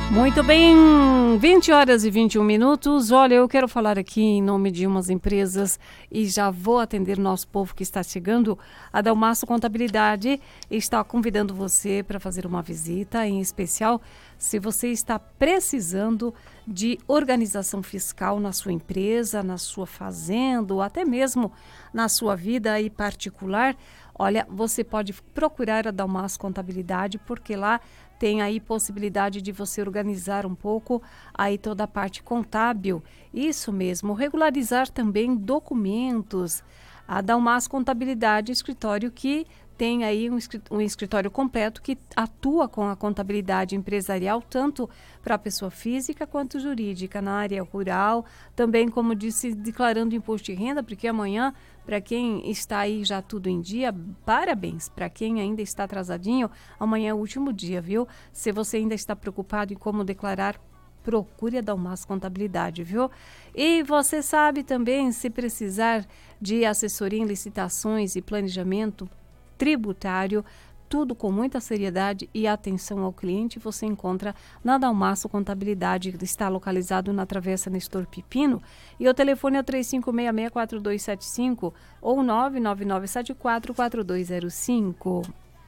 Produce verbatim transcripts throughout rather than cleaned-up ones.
Muito bem, vinte horas e vinte e um minutos. Olha, eu quero falar aqui em nome de umas empresas e já vou atender nosso povo que está chegando. A Dalmaço Contabilidade está convidando você para fazer uma visita, em especial se você está precisando de organização fiscal na sua empresa, na sua fazenda ou até mesmo na sua vida aí particular. Olha, você pode procurar a Dalmaço Contabilidade, porque lá tem aí possibilidade de você organizar um pouco aí toda a parte contábil. Isso mesmo, regularizar também documentos. A Dalmaço Contabilidade, escritório que tem aí um, um escritório completo que atua com a contabilidade empresarial, tanto para a pessoa física quanto jurídica, na área rural, também, como disse, declarando imposto de renda, porque amanhã, para quem está aí já tudo em dia, parabéns. Para quem ainda está atrasadinho, amanhã é o último dia, viu? Se você ainda está preocupado em como declarar, procure a Dalmaço Contabilidade, viu? E você sabe também, se precisar de assessoria em licitações e planejamento tributário, tudo com muita seriedade e atenção ao cliente, você encontra na Dalmaço Contabilidade. Está localizado na Travessa Nestor Pipino e o telefone é o três cinco seis seis, quatro dois sete cinco ou nove nove nove sete quatro, quatro dois zero cinco.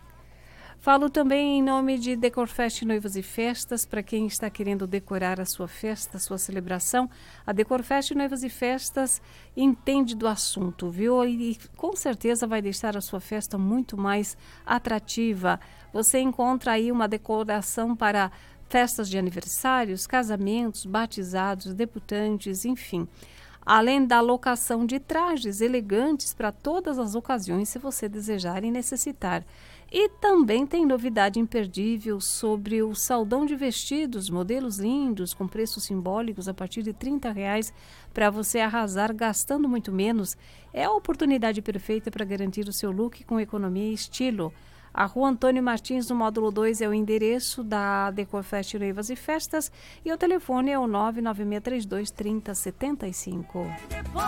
Falo também em nome de Decorfest Noivas e Festas, para quem está querendo decorar a sua festa, a sua celebração. A Decorfest Noivas e Festas entende do assunto, viu? E com certeza vai deixar a sua festa muito mais atrativa. Você encontra aí uma decoração para festas de aniversários, casamentos, batizados, debutantes, enfim. Além da locação de trajes elegantes para todas as ocasiões, se você desejar e necessitar. E também tem novidade imperdível sobre o saldão de vestidos, modelos lindos, com preços simbólicos a partir de trinta reais, para você arrasar gastando muito menos. É a oportunidade perfeita para garantir o seu look com economia e estilo. A Rua Antônio Martins, no módulo dois, é o endereço da Decorfest Noivas e Festas e o telefone é o nove nove seis três dois, três zero sete cinco.